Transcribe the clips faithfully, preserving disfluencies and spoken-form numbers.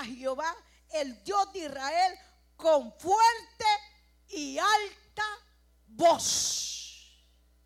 Jehová, el Dios de Israel, con fuerte y alta voz.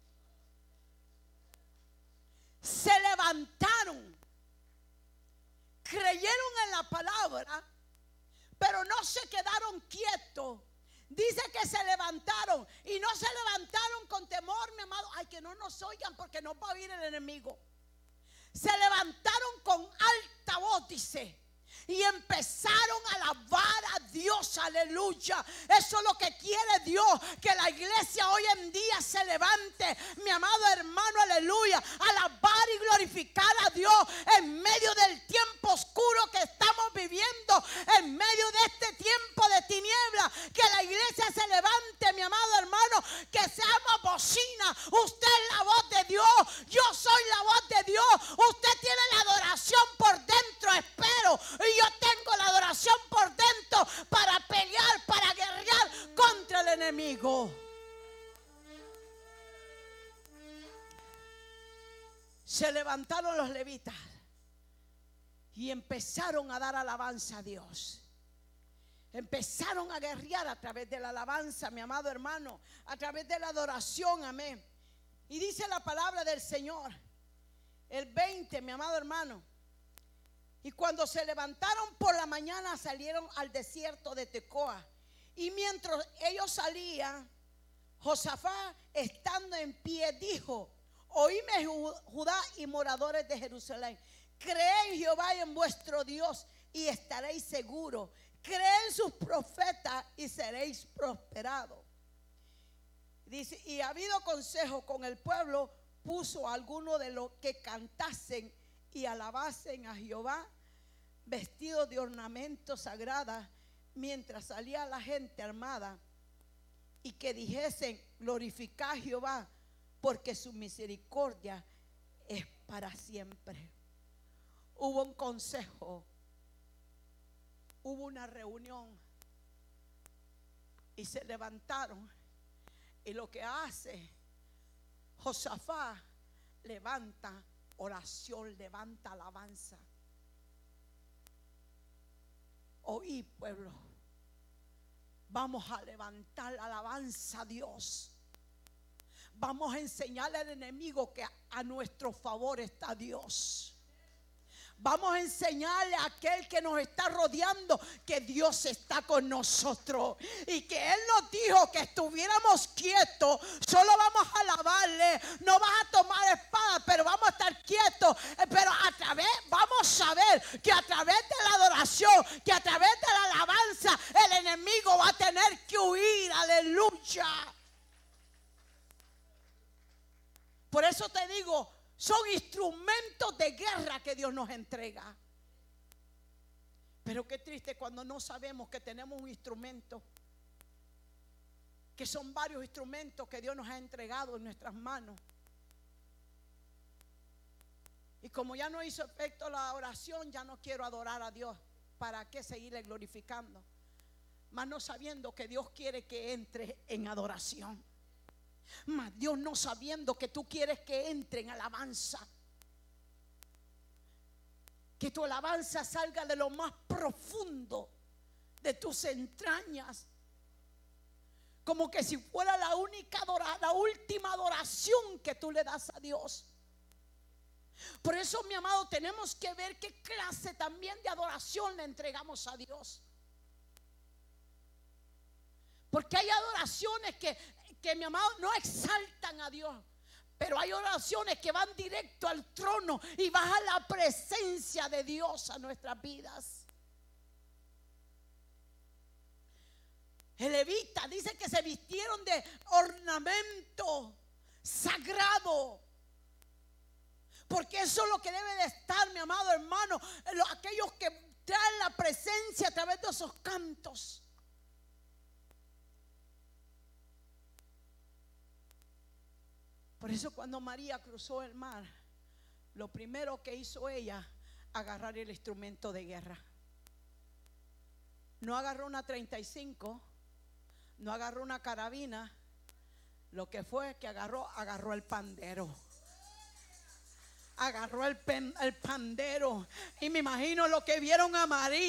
Se levantaron, creyeron en la palabra, pero no se quedaron quietos. Dice que se levantaron y no se levantaron con temor, mi amado. Ay, que no nos oigan porque nos va a oír el enemigo. Se levantaron con alta voz, dice, y empezaron a alabar a Dios, aleluya. Eso es lo que quiere Dios, que la iglesia hoy en día se levante, mi amado hermano, aleluya, alabar y glorificar a Dios en medio del tiempo oscuro que estamos viviendo, en medio de este tiempo de tiniebla. Que la iglesia se levante, mi amado hermano, que seamos bocina. Usted es la voz de Dios, yo soy la voz de Dios. Usted tiene la adoración por dentro, espero, y yo tengo la adoración por dentro para pelear, para guerrear contra el enemigo. Se levantaron los levitas y empezaron a dar alabanza a Dios. Empezaron a guerrear a través de la alabanza, mi amado hermano, a través de la adoración, amén. Y dice la palabra del Señor, el veinte, mi amado hermano. Y cuando se levantaron por la mañana, salieron al desierto de Tecoa. Y mientras ellos salían, Josafat, estando en pie, dijo: oíme, Judá y moradores de Jerusalén, creed en Jehová y en vuestro Dios y estaréis seguros. Creed en sus profetas y seréis prosperados. Dice: y ha habido consejo con el pueblo, puso a algunos de los que cantasen y alabasen a Jehová, vestidos de ornamentos sagrados, mientras salía la gente armada, y que dijesen: glorificad a Jehová, porque su misericordia es para siempre. Hubo un consejo, hubo una reunión, y se levantaron. Y lo que hace Josafat, levanta oración, levanta alabanza. Oí, pueblo, vamos a levantar la alabanza a Dios. Vamos a enseñarle al enemigo que a, a nuestro favor está Dios. Vamos a enseñarle a aquel que nos está rodeando que Dios está con nosotros y que Él nos dijo que estuviéramos quietos. Solo vamos a alabarle, no vas a tomar espada, pero vamos a estar quietos. Pero a través, vamos a ver que a través de la adoración, que a través de la alabanza, el enemigo va a tener que huir. Aleluya. Por eso te digo, son instrumentos de guerra que Dios nos entrega. Pero qué triste cuando no sabemos que tenemos un instrumento, que son varios instrumentos que Dios nos ha entregado en nuestras manos. Y como ya no hizo efecto la oración, ya no quiero adorar a Dios. ¿Para qué seguirle glorificando? Más no sabiendo que Dios quiere que entre en adoración. Mas Dios no sabiendo que tú quieres que entre en alabanza, que tu alabanza salga de lo más profundo de tus entrañas, como que si fuera la única adoración, la última adoración que tú le das a Dios. Por eso, mi amado, tenemos que ver qué clase también de adoración le entregamos a Dios. Porque hay adoraciones que, que mi amado, no exaltan a Dios. Pero hay oraciones que van directo al trono y baja la presencia de Dios a nuestras vidas. El levita dice que se vistieron de ornamento sagrado. Porque eso es lo que debe de estar, mi amado hermano, aquellos que traen la presencia a través de esos cantos. Por eso cuando María cruzó el mar, lo primero que hizo ella, agarrar el instrumento de guerra. No agarró una treinta y cinco, no agarró una carabina. Lo que fue que agarró, agarró el pandero. Agarró el, pen, el pandero. Y me imagino lo que vieron a María.